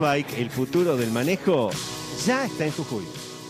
Bike, el futuro del manejo, ya está en Jujuy.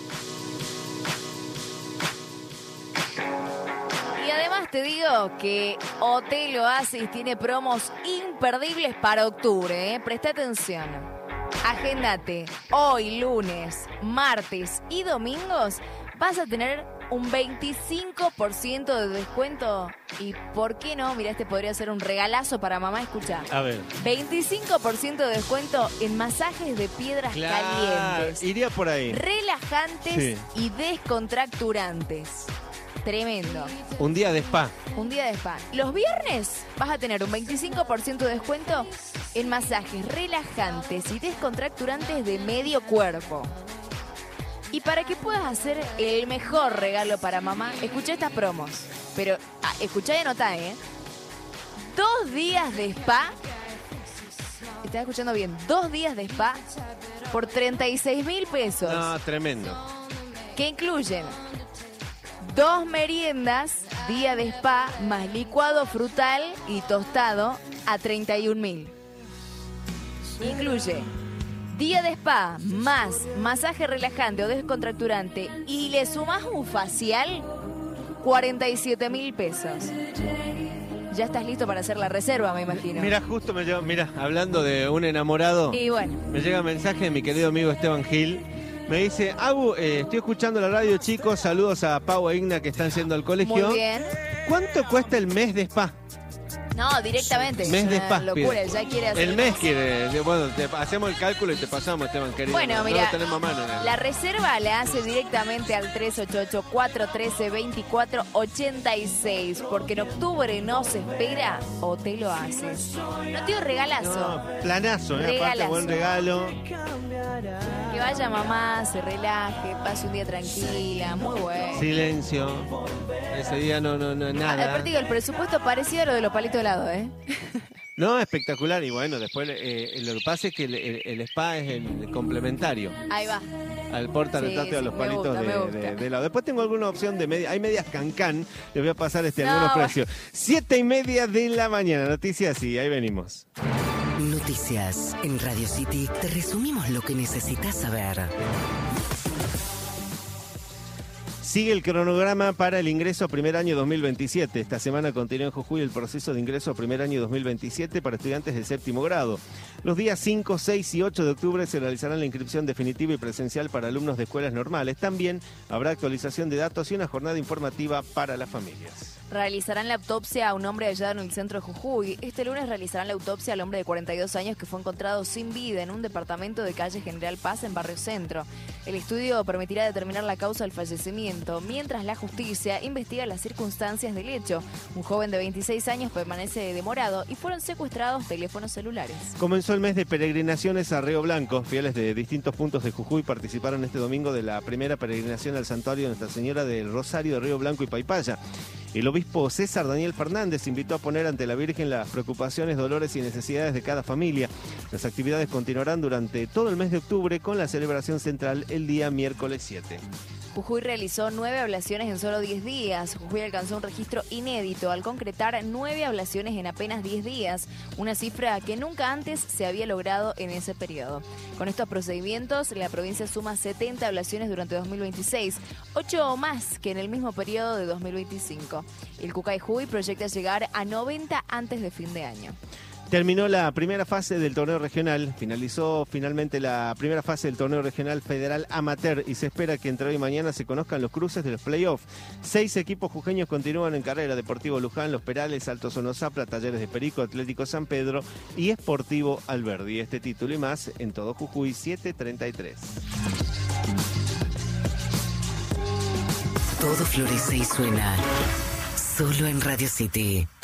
Y además te digo que Hotel Oasis tiene promos imperdibles para octubre, ¿eh? Presta atención. Agéndate, hoy lunes, martes y domingos vas a tener un 25% de descuento. Y ¿por qué no? Mirá, este podría ser un regalazo para mamá. Escucha. A ver. 25% de descuento en masajes de piedras calientes. Iría por ahí. Relajantes y descontracturantes. Tremendo. Un día de spa. Un día de spa. Los viernes vas a tener un 25% de descuento en masajes relajantes y descontracturantes de medio cuerpo. Y para que puedas hacer el mejor regalo para mamá, escucha estas promos. Pero escuchá y anotá, 2 días de spa. ¿Estás escuchando bien? 2 días de spa por 36.000 pesos. No, tremendo. Que incluyen 2 meriendas, día de spa, más licuado frutal y tostado a 31.000. Incluye día de spa, más masaje relajante o descontracturante y le sumas un facial, 47.000 pesos. Ya estás listo para hacer la reserva, me imagino. Mira, justo me llegó, hablando de un enamorado, y bueno, me llega un mensaje de mi querido amigo Esteban Gil. Me dice, Abu, estoy escuchando la radio, chicos, saludos a Pau e Igna que están yendo al colegio. Muy bien. ¿Cuánto cuesta el mes de spa? No, directamente. Mes de spa. Locura, ya quiere hacer. El mes quiere. Bueno, hacemos el cálculo y te pasamos, Esteban, querido. Bueno, mira, no lo tenemos a mano, ¿no? La reserva la hace directamente al 388-413-2486, porque en octubre no se espera o te lo haces. No te digo regalazo. No, planazo, regalazo. Aparte, buen regalo. Que vaya mamá, se relaje, pase un día tranquila, muy bueno. Silencio. Ese día no nada. Aparte digo, el presupuesto parecido a lo de los palitos de helado, No, espectacular. Y bueno, después lo que pasa es que el spa es el complementario. Ahí va. Al porta-retrato a los palitos de helado. Después tengo alguna opción de media. Hay medias Cancán. Les voy a pasar algunos precios. 7:30 de la mañana. Noticias y ahí venimos. Noticias en Radio City. Te resumimos lo que necesitas saber. Sigue el cronograma para el ingreso a primer año 2027. Esta semana continúa en Jujuy el proceso de ingreso a primer año 2027 para estudiantes de séptimo grado. Los días 5, 6 y 8 de octubre se realizará la inscripción definitiva y presencial para alumnos de escuelas normales. También habrá actualización de datos y una jornada informativa para las familias. Realizarán la autopsia a un hombre hallado en el centro de Jujuy. Este lunes realizarán la autopsia al hombre de 42 años que fue encontrado sin vida en un departamento de calle General Paz en Barrio Centro. El estudio permitirá determinar la causa del fallecimiento, mientras la justicia investiga las circunstancias del hecho. Un joven de 26 años permanece demorado y fueron secuestrados teléfonos celulares. Comenzó el mes de peregrinaciones a Río Blanco. Fieles de distintos puntos de Jujuy participaron este domingo de la primera peregrinación al santuario de Nuestra Señora del Rosario de Río Blanco y Paipaya. El obispo César Daniel Fernández invitó a poner ante la Virgen las preocupaciones, dolores y necesidades de cada familia. Las actividades continuarán durante todo el mes de octubre con la celebración central el día miércoles 7. Jujuy realizó 9 ablaciones en solo 10 días. Jujuy alcanzó un registro inédito al concretar 9 ablaciones en apenas 10 días, una cifra que nunca antes se había logrado en ese periodo. Con estos procedimientos, la provincia suma 70 ablaciones durante 2026, 8 o más que en el mismo periodo de 2025. El Cucay Jujuy proyecta llegar a 90 antes de fin de año. Terminó la primera fase del torneo regional, finalizó finalmente la primera fase del torneo regional federal amateur y se espera que entre hoy y mañana se conozcan los cruces de los playoffs. 6 equipos jujeños continúan en carrera: Deportivo Luján, Los Perales, Alto Sonozapla, Talleres de Perico, Atlético San Pedro y Sportivo Alberdi. Este título y más en todo Jujuy, 7:33. Todo florece y suena solo en Radio City.